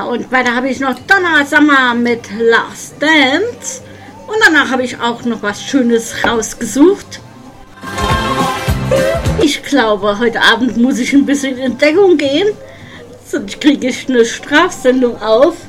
und weiter habe ich noch Donna Summer mit Last Dance. Und danach habe ich auch noch was Schönes rausgesucht. Ich glaube, heute Abend muss ich ein bisschen in Deckung gehen, sonst kriege ich eine Strafsendung auf.